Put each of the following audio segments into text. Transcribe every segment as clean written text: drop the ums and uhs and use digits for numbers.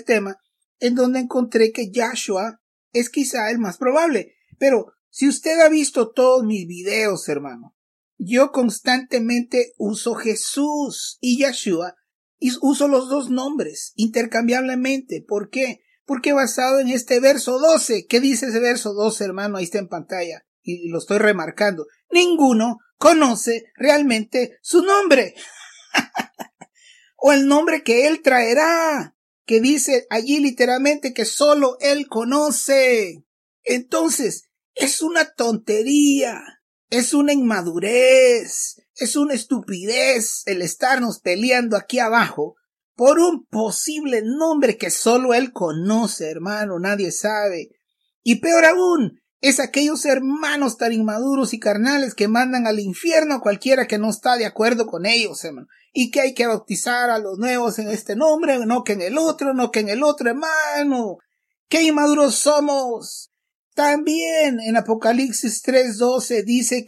tema, en donde encontré que Yahshua es quizá el más probable. Pero si usted ha visto todos mis videos, hermano, yo constantemente uso Jesús y Yahshua y uso los dos nombres intercambiablemente. ¿Por qué? Porque basado en este verso 12, ¿qué dice ese verso 12, hermano? Ahí está en pantalla y lo estoy remarcando. Ninguno conoce realmente su nombre o el nombre que él traerá, que dice allí literalmente que solo él conoce. Entonces, es una tontería, es una inmadurez, es una estupidez el estarnos peleando aquí abajo por un posible nombre que solo él conoce, hermano, nadie sabe. Y peor aún, es aquellos hermanos tan inmaduros y carnales que mandan al infierno a cualquiera que no está de acuerdo con ellos, hermano. Y que hay que bautizar a los nuevos en este nombre, no que en el otro, no que en el otro, hermano. ¡Qué inmaduros somos! También en Apocalipsis 3:12 dice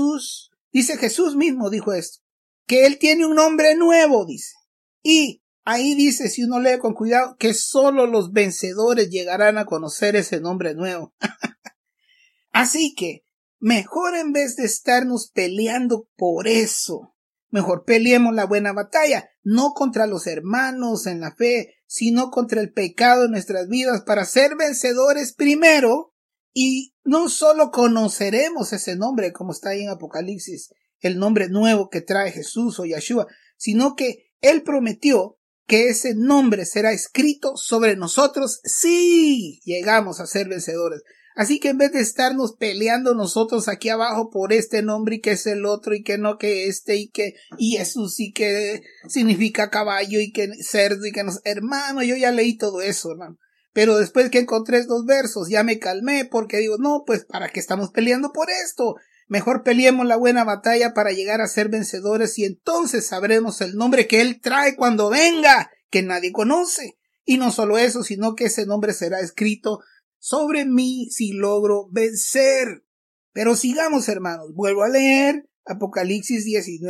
Jesús mismo dijo esto, que él tiene un nombre nuevo, dice. Y ahí dice, si uno lee con cuidado, que solo los vencedores llegarán a conocer ese nombre nuevo. Así que, mejor en vez de estarnos peleando por eso, mejor peleemos la buena batalla, no contra los hermanos en la fe, sino contra el pecado en nuestras vidas para ser vencedores primero. Y no solo conoceremos ese nombre, como está ahí en Apocalipsis, el nombre nuevo que trae Jesús o Yahshua, sino que Él prometió que ese nombre será escrito sobre nosotros si llegamos a ser vencedores. Así que en vez de estarnos peleando nosotros aquí abajo por este nombre y que es el otro y que no que este y Jesús y que significa caballo y que cerdo y que no, hermano, yo ya leí todo eso, hermano. Pero después que encontré estos versos ya me calmé porque digo, no, pues ¿para qué estamos peleando por esto? Mejor peleemos la buena batalla para llegar a ser vencedores y entonces sabremos el nombre que Él trae cuando venga, que nadie conoce. Y no solo eso, sino que ese nombre será escrito sobre mí si logro vencer. Pero sigamos, hermanos. Vuelvo a leer Apocalipsis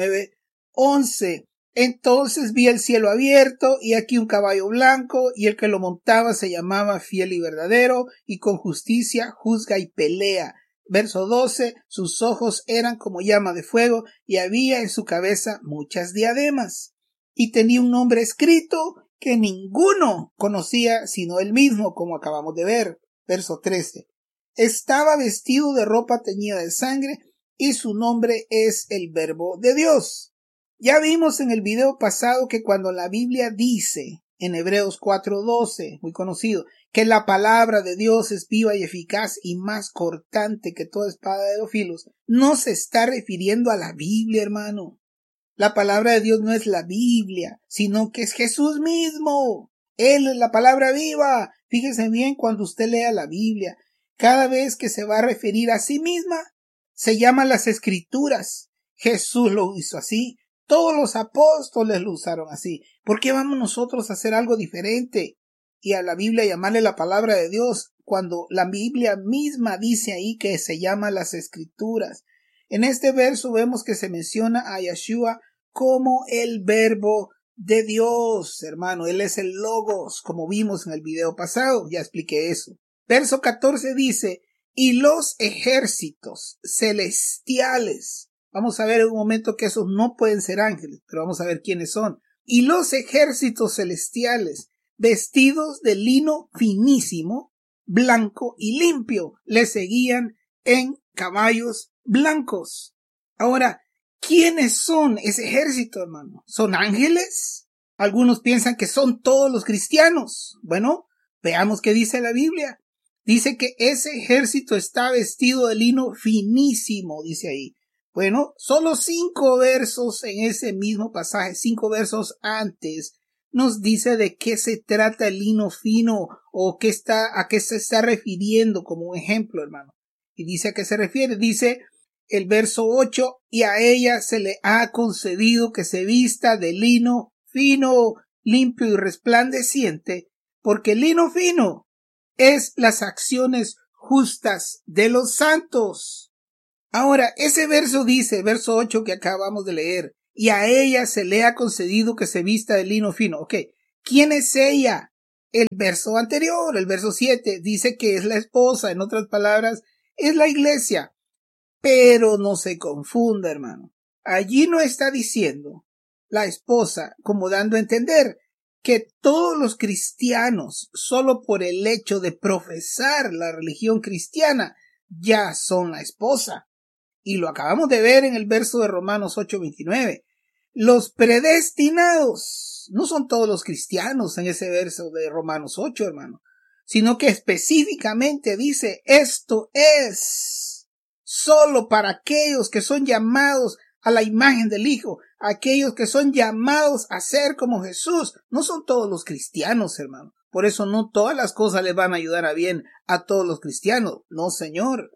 19:11. Entonces vi el cielo abierto y aquí un caballo blanco y el que lo montaba se llamaba Fiel y Verdadero y con justicia juzga y pelea. Verso 12, sus ojos eran como llama de fuego y había en su cabeza muchas diademas y tenía un nombre escrito que ninguno conocía sino él mismo, como acabamos de ver. Verso 13, estaba vestido de ropa teñida de sangre y su nombre es el Verbo de Dios. Ya vimos en el video pasado que cuando la Biblia dice en Hebreos 4:12, muy conocido, que la palabra de Dios es viva y eficaz y más cortante que toda espada de dos filos, no se está refiriendo a la Biblia, hermano. La palabra de Dios no es la Biblia, sino que es Jesús mismo. Él es la palabra viva. Fíjese bien cuando usted lea la Biblia. Cada vez que se va a referir a sí misma, se llama las Escrituras. Jesús lo hizo así. Todos los apóstoles lo usaron así. ¿Por qué vamos nosotros a hacer algo diferente? Y a la Biblia llamarle la palabra de Dios cuando la Biblia misma dice ahí que se llama las Escrituras. En este verso vemos que se menciona a Yahshua como el Verbo de Dios, hermano. Él es el Logos, como vimos en el video pasado. Ya expliqué eso. Verso 14 dice, y los ejércitos celestiales. Vamos a ver en un momento que esos no pueden ser ángeles, pero vamos a ver quiénes son. Y los ejércitos celestiales, vestidos de lino finísimo, blanco y limpio, le seguían en caballos blancos. Ahora, ¿quiénes son ese ejército, hermano? ¿Son ángeles? Algunos piensan que son todos los cristianos. Bueno, veamos qué dice la Biblia. Dice que ese ejército está vestido de lino finísimo, dice ahí. Bueno, solo 5 versos en ese mismo pasaje, 5 versos antes, nos dice de qué se trata el lino fino o a qué se está refiriendo como un ejemplo, hermano. Y dice a qué se refiere. Dice el verso 8, y a ella se le ha concedido que se vista de lino fino, limpio y resplandeciente, porque el lino fino es las acciones justas de los santos. Ahora, ese verso dice, verso 8 que acabamos de leer, y a ella se le ha concedido que se vista de lino fino. Ok, ¿quién es ella? el verso anterior, el verso 7, dice que es la esposa, en otras palabras, es la iglesia. Pero no se confunda, hermano. Allí no está diciendo la esposa, como dando a entender que todos los cristianos, solo por el hecho de profesar la religión cristiana, ya son la esposa. Y lo acabamos de ver en el verso de Romanos 8:29. Los predestinados no son todos los cristianos en ese verso de Romanos 8, hermano, sino que específicamente dice, esto es solo para aquellos que son llamados a la imagen del Hijo, aquellos que son llamados a ser como Jesús. No son todos los cristianos, hermano. Por eso no todas las cosas le van a ayudar a bien a todos los cristianos. No, señor.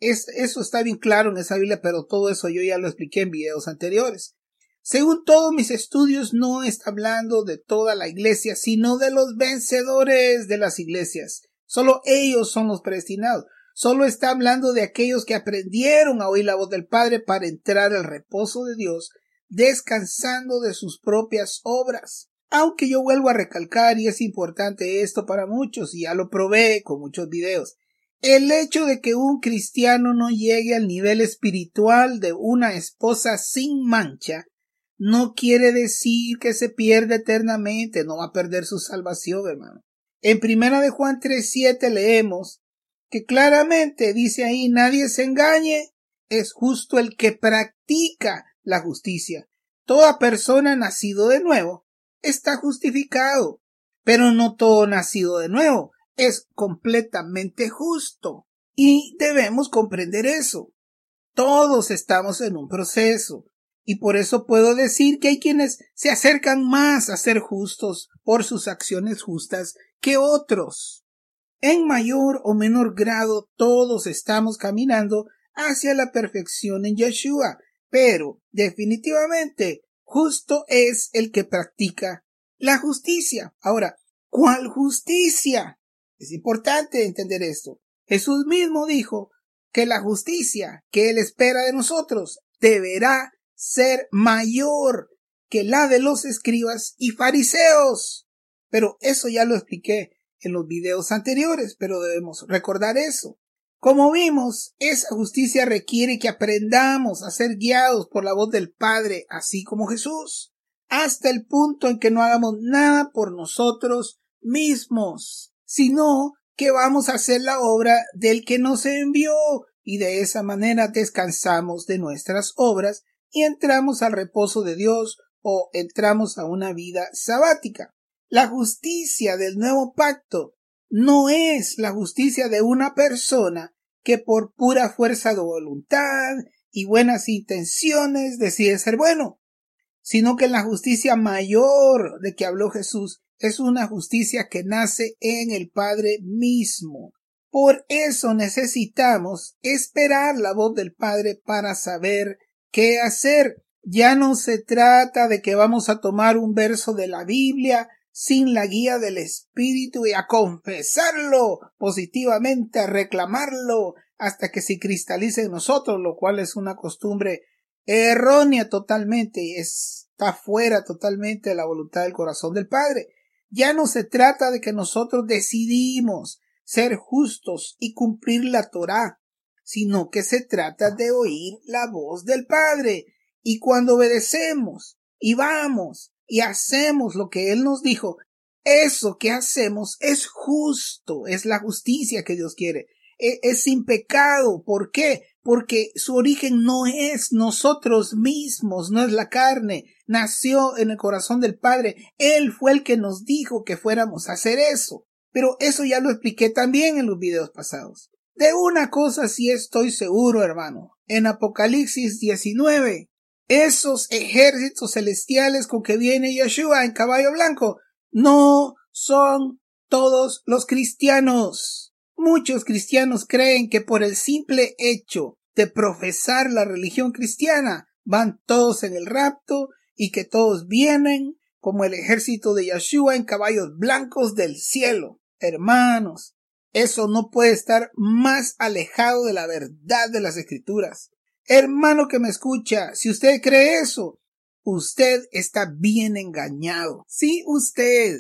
Eso está bien claro en esa Biblia, pero todo eso yo ya lo expliqué en videos anteriores. Según todos mis estudios, no está hablando de toda la iglesia, sino de los vencedores de las iglesias. Solo ellos son los predestinados. Solo está hablando de aquellos que aprendieron a oír la voz del Padre para entrar al reposo de Dios, descansando de sus propias obras. Aunque yo vuelvo a recalcar, y es importante esto para muchos, y ya lo probé con muchos videos, el hecho de que un cristiano no llegue al nivel espiritual de una esposa sin mancha no quiere decir que se pierda eternamente, no va a perder su salvación, hermano. En 1 de Juan 3:7 leemos que claramente dice ahí, nadie se engañe, es justo el que practica la justicia. Toda persona nacido de nuevo está justificado, pero no todo nacido de nuevo es completamente justo. Y debemos comprender eso. Todos estamos en un proceso. Y por eso puedo decir que hay quienes se acercan más a ser justos por sus acciones justas que otros. En mayor o menor grado todos estamos caminando hacia la perfección en Yeshua, pero definitivamente justo es el que practica la justicia. Ahora, ¿cuál justicia? Es importante entender esto. Jesús mismo dijo que la justicia que Él espera de nosotros deberá ser mayor que la de los escribas y fariseos. Pero eso ya lo expliqué en los videos anteriores, pero debemos recordar eso. Como vimos, esa justicia requiere que aprendamos a ser guiados por la voz del Padre, así como Jesús, hasta el punto en que no hagamos nada por nosotros mismos, sino que vamos a hacer la obra del que nos envió, y de esa manera descansamos de nuestras obras y entramos al reposo de Dios o entramos a una vida sabática. La justicia del nuevo pacto no es la justicia de una persona que por pura fuerza de voluntad y buenas intenciones decide ser bueno, sino que la justicia mayor de que habló Jesús es una justicia que nace en el Padre mismo. Por eso necesitamos esperar la voz del Padre para saber qué hacer. Ya no se trata de que vamos a tomar un verso de la Biblia sin la guía del Espíritu y a confesarlo positivamente, a reclamarlo hasta que se cristalice en nosotros, lo cual es una costumbre errónea totalmente y está fuera totalmente de la voluntad del corazón del Padre. Ya no se trata de que nosotros decidimos ser justos y cumplir la Torá, sino que se trata de oír la voz del Padre. Y cuando obedecemos y vamos y hacemos lo que Él nos dijo, eso que hacemos es justo, es la justicia que Dios quiere, es sin pecado. ¿Por qué? Porque su origen no es nosotros mismos, no es la carne, nació en el corazón del Padre. Él fue el que nos dijo que fuéramos a hacer eso. Pero eso ya lo expliqué también en los videos pasados. De una cosa sí estoy seguro, hermano. En Apocalipsis 19, esos ejércitos celestiales con que viene Yeshua en caballo blanco no son todos los cristianos. Muchos cristianos creen que por el simple hecho de profesar la religión cristiana van todos en el rapto y que todos vienen como el ejército de Yeshua en caballos blancos del cielo. Hermanos, eso no puede estar más alejado de la verdad de las Escrituras. Hermano que me escucha, si usted cree eso, usted está bien engañado. Sí, usted,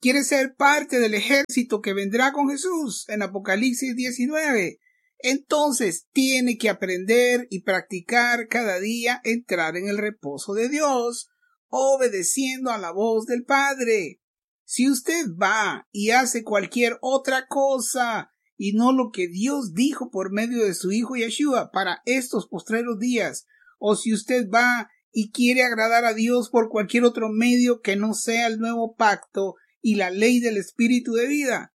quiere ser parte del ejército que vendrá con Jesús en Apocalipsis 19, entonces tiene que aprender y practicar cada día entrar en el reposo de Dios, obedeciendo a la voz del Padre. Si usted va y hace cualquier otra cosa y no lo que Dios dijo por medio de su Hijo Yeshua para estos postreros días, o si usted va y quiere agradar a Dios por cualquier otro medio que no sea el nuevo pacto y la ley del espíritu de vida,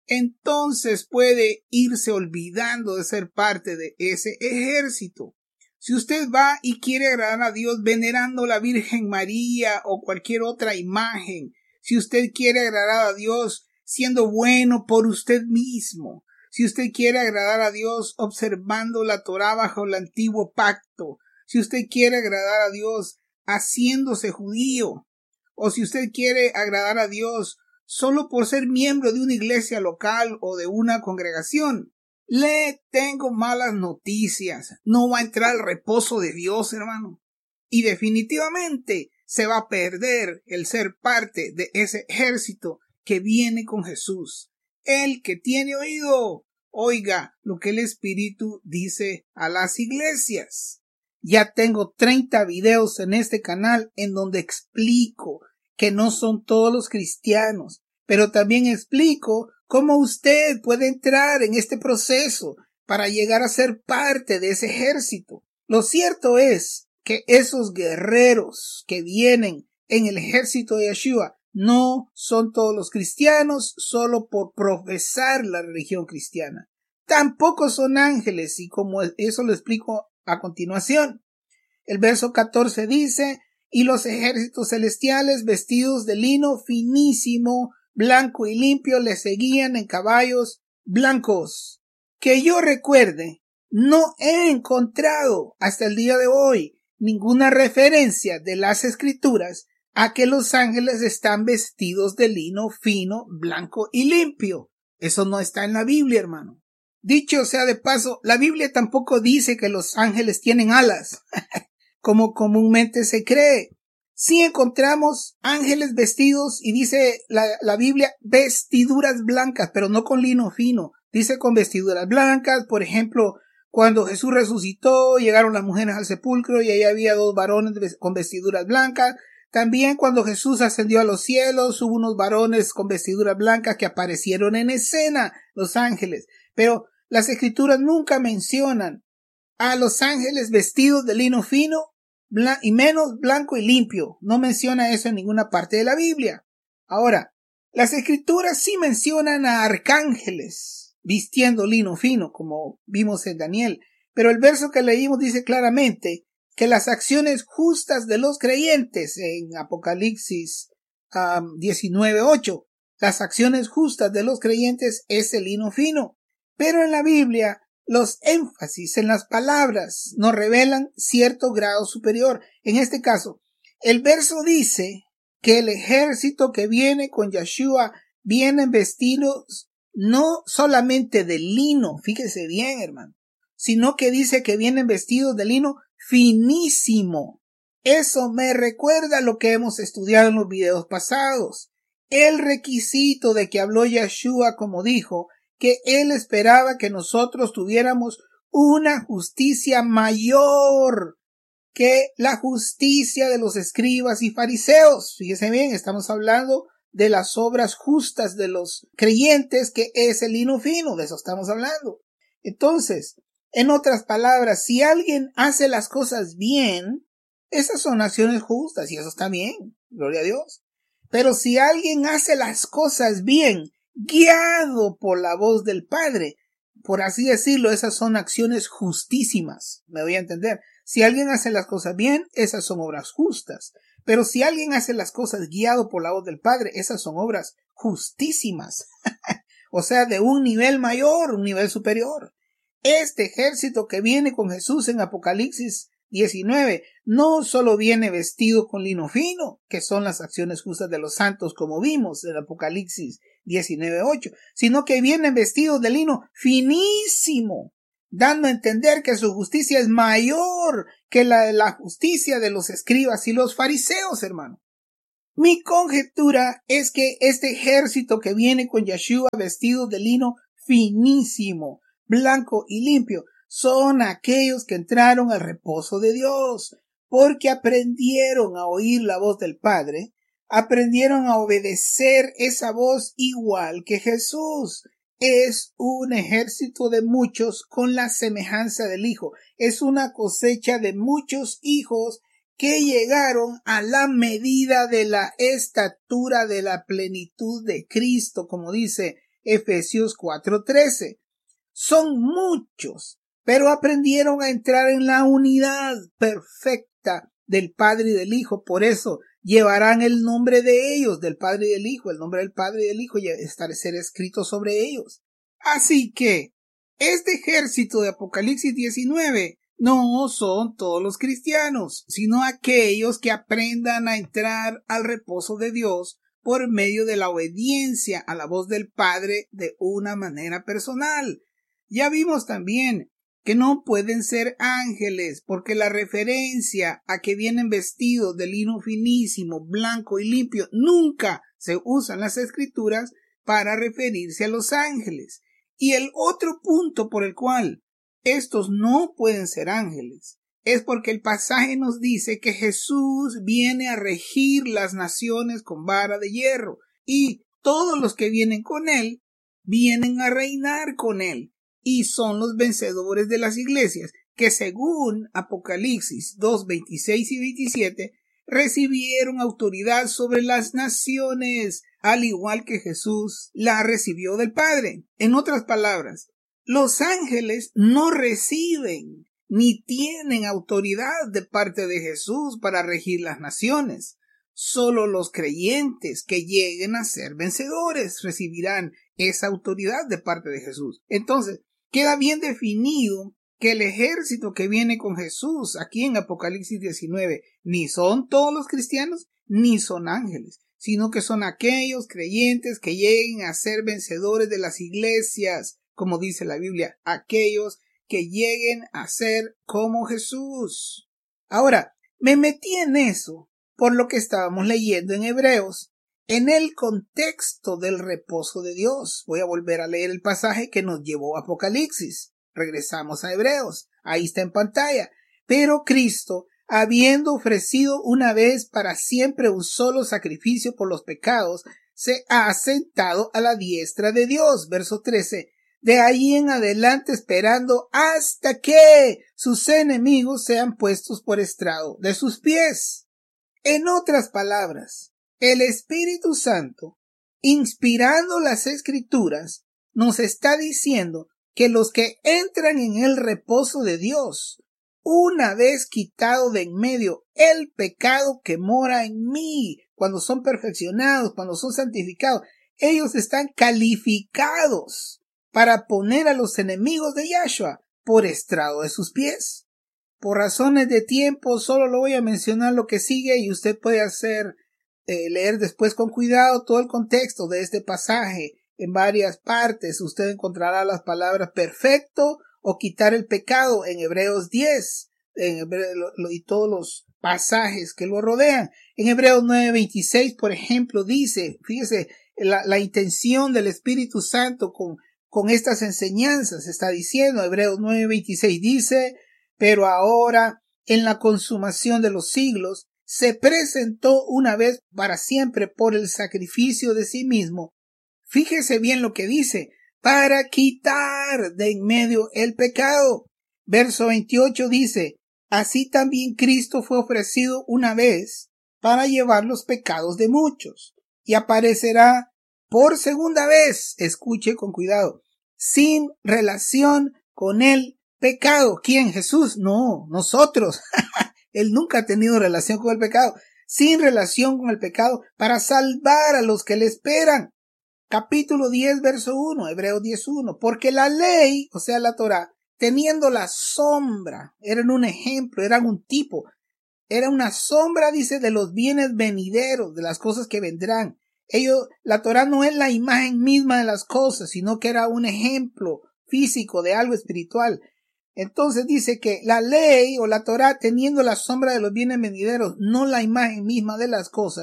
entonces puede irse olvidando de ser parte de ese ejército. Si usted va y quiere agradar a Dios venerando a la Virgen María o cualquier otra imagen, si usted quiere agradar a Dios siendo bueno por usted mismo, si usted quiere agradar a Dios observando la Torá bajo el antiguo pacto, si usted quiere agradar a Dios haciéndose judío, o si usted quiere agradar a Dios solo por ser miembro de una iglesia local o de una congregación, le tengo malas noticias. No va a entrar al reposo de Dios, hermano. Y definitivamente se va a perder el ser parte de ese ejército que viene con Jesús. El que tiene oído, oiga lo que el Espíritu dice a las iglesias. Ya tengo 30 videos en este canal en donde explico que no son todos los cristianos, pero también explico cómo usted puede entrar en este proceso para llegar a ser parte de ese ejército. Lo cierto es que esos guerreros que vienen en el ejército de Yeshua no son todos los cristianos solo por profesar la religión cristiana. Tampoco son ángeles, y como eso lo explico a continuación. El verso 14 dice: y los ejércitos celestiales vestidos de lino finísimo, blanco y limpio le seguían en caballos blancos. Que yo recuerde, no he encontrado hasta el día de hoy ninguna referencia de las escrituras a que los ángeles están vestidos de lino fino, blanco y limpio. Eso no está en la Biblia, hermano. Dicho sea de paso, la Biblia tampoco dice que los ángeles tienen alas, como comúnmente se cree. Sí encontramos ángeles vestidos, y dice la Biblia vestiduras blancas, pero no con lino fino. Dice con vestiduras blancas. Por ejemplo, cuando Jesús resucitó, llegaron las mujeres al sepulcro y ahí había 2 varones con vestiduras blancas. También cuando Jesús ascendió a los cielos, hubo unos varones con vestiduras blancas que aparecieron en escena, los ángeles. Pero las escrituras nunca mencionan a los ángeles vestidos de lino fino y menos blanco y limpio. No menciona eso en ninguna parte de la Biblia. Ahora, las escrituras sí mencionan a arcángeles vistiendo lino fino, como vimos en Daniel, pero el verso que leímos dice claramente que las acciones justas de los creyentes en Apocalipsis 19:8, las acciones justas de los creyentes es el lino fino. Pero en la Biblia los énfasis en las palabras nos revelan cierto grado superior. En este caso, el verso dice que el ejército que viene con Yeshua vienen vestidos no solamente de lino, fíjese bien, hermano, sino que dice que vienen vestidos de lino finísimo. Eso me recuerda lo que hemos estudiado en los videos pasados. El requisito de que habló Yeshua, como dijo, que él esperaba que nosotros tuviéramos una justicia mayor que la justicia de los escribas y fariseos. Fíjese bien, estamos hablando de las obras justas de los creyentes, que es el lino fino, de eso estamos hablando. Entonces, en otras palabras, si alguien hace las cosas bien, esas son acciones justas y eso está bien, gloria a Dios. Pero si alguien hace las cosas bien, guiado por la voz del Padre, por así decirlo, esas son acciones justísimas. ¿Me voy a entender? Si alguien hace las cosas bien, esas son obras justas. Pero si alguien hace las cosas guiado por la voz del Padre, esas son obras justísimas. O sea, de un nivel mayor, un nivel superior. Este ejército que viene con Jesús en Apocalipsis 19 no solo viene vestido con lino fino, que son las acciones justas de los santos, como vimos en Apocalipsis 19:8, sino que vienen vestidos de lino finísimo, dando a entender que su justicia es mayor que la justicia de los escribas y los fariseos, hermano. Mi conjetura es que este ejército que viene con Yeshua vestido de lino finísimo, blanco y limpio, son aquellos que entraron al reposo de Dios, porque aprendieron a oír la voz del Padre, aprendieron a obedecer esa voz igual que Jesús. Es un ejército de muchos con la semejanza del Hijo. Es una cosecha de muchos hijos que llegaron a la medida de la estatura de la plenitud de Cristo, como dice Efesios 4:13. Son muchos, pero aprendieron a entrar en la unidad perfecta del Padre y del Hijo. Por eso llevarán el nombre de ellos, del Padre y del Hijo, el nombre del Padre y del Hijo, y estará escrito sobre ellos. Así que este ejército de Apocalipsis 19 no son todos los cristianos, sino aquellos que aprendan a entrar al reposo de Dios por medio de la obediencia a la voz del Padre de una manera personal. Ya vimos también que no pueden ser ángeles, porque la referencia a que vienen vestidos de lino finísimo, blanco y limpio nunca se usa en las Escrituras para referirse a los ángeles. Y el otro punto por el cual estos no pueden ser ángeles es porque el pasaje nos dice que Jesús viene a regir las naciones con vara de hierro, y todos los que vienen con él vienen a reinar con él, y son los vencedores de las iglesias que, según Apocalipsis 2:26 y 27, recibieron autoridad sobre las naciones, al igual que Jesús la recibió del Padre. En otras palabras, los ángeles no reciben ni tienen autoridad de parte de Jesús para regir las naciones. Solo los creyentes que lleguen a ser vencedores recibirán esa autoridad de parte de Jesús. Entonces, queda bien definido que el ejército que viene con Jesús aquí en Apocalipsis 19 ni son todos los cristianos ni son ángeles, sino que son aquellos creyentes que lleguen a ser vencedores de las iglesias, como dice la Biblia, aquellos que lleguen a ser como Jesús. Ahora, me metí en eso por lo que estábamos leyendo en Hebreos, en el contexto del reposo de Dios. Voy a volver a leer el pasaje que nos llevó a Apocalipsis. Regresamos a Hebreos. Ahí está en pantalla. Pero Cristo, habiendo ofrecido una vez para siempre un solo sacrificio por los pecados, se ha sentado a la diestra de Dios. Verso 13. De ahí en adelante esperando hasta que sus enemigos sean puestos por estrado de sus pies. En otras palabras, el Espíritu Santo, inspirando las Escrituras, nos está diciendo que los que entran en el reposo de Dios, una vez quitado de en medio el pecado que mora en mí, cuando son perfeccionados, cuando son santificados, ellos están calificados para poner a los enemigos de Yahshua por estrado de sus pies. Por razones de tiempo, solo lo voy a mencionar lo que sigue, y usted puede leer después con cuidado todo el contexto de este pasaje en varias partes. Usted encontrará las palabras perfecto o quitar el pecado en Hebreos 10 y todos los pasajes que lo rodean. En Hebreos 9:26, por ejemplo, dice, fíjese, la intención del Espíritu Santo con estas enseñanzas. Está diciendo, Hebreos 9:26 dice: pero ahora, en la consumación de los siglos, se presentó una vez para siempre por el sacrificio de sí mismo. Fíjese bien lo que dice: para quitar de en medio el pecado. Verso 28 dice: así también Cristo fue ofrecido una vez para llevar los pecados de muchos, y aparecerá por segunda vez, escuche con cuidado, sin relación con el pecado. ¿Quién? Jesús. No, nosotros. Él nunca ha tenido relación con el pecado. Sin relación con el pecado, para salvar a los que le esperan. Capítulo 10, verso 1, Hebreos 10:1. Porque la ley, o sea la Torá, teniendo la sombra, eran un ejemplo, eran un tipo, era una sombra, dice, de los bienes venideros, de las cosas que vendrán. La Torá no es la imagen misma de las cosas, sino que era un ejemplo físico de algo espiritual. Entonces dice que la ley o la Torá, teniendo la sombra de los bienes venideros, no la imagen misma de las cosas,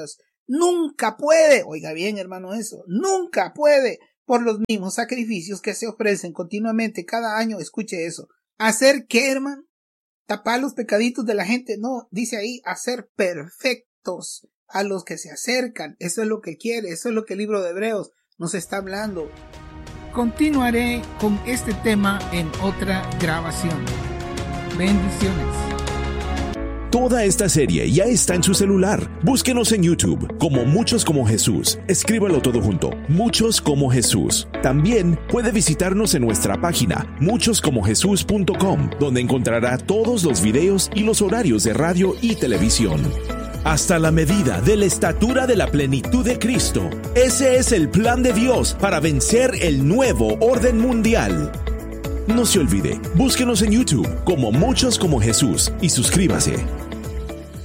nunca puede, oiga bien hermano eso, nunca puede, por los mismos sacrificios que se ofrecen continuamente cada año, escuche eso, ¿hacer qué, hermano? ¿Tapar los pecaditos de la gente? No, dice ahí, hacer perfectos a los que se acercan. Eso es lo que quiere, eso es lo que el libro de Hebreos nos está hablando. Continuaré con este tema en otra grabación. Bendiciones. Toda esta serie ya está en su celular. Búsquenos en YouTube como Muchos como Jesús. Escríbalo todo junto, Muchos como Jesús. También puede visitarnos en nuestra página muchoscomojesus.com, donde encontrará todos los videos y los horarios de radio y televisión. Hasta la medida de la estatura de la plenitud de Cristo. Ese es el plan de Dios para vencer el nuevo orden mundial. No se olvide, búsquenos en YouTube como Muchos como Jesús y suscríbase.